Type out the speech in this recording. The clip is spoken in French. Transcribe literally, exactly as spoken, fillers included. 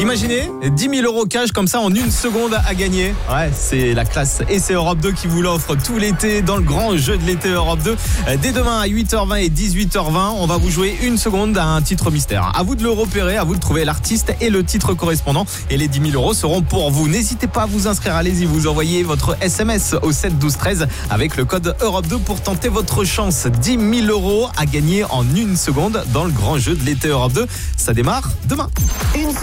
Imaginez dix mille euros cash comme ça en une seconde à gagner. Ouais, c'est la classe. Et c'est Europe deux qui vous l'offre tout l'été dans le grand jeu de l'été Europe deux. Dès demain à huit heures vingt et dix-huit heures vingt, on va vous jouer une seconde à un titre mystère. À vous de le repérer, à vous de trouver l'artiste et le titre correspondant. Et les dix mille euros seront pour vous. N'hésitez pas à vous inscrire. Allez-y, vous envoyez votre S M S au sept douze treize avec le code Europe deux pour tenter votre chance. dix mille euros à gagner en une seconde dans le grand jeu de l'été Europe deux. Ça démarre demain. Une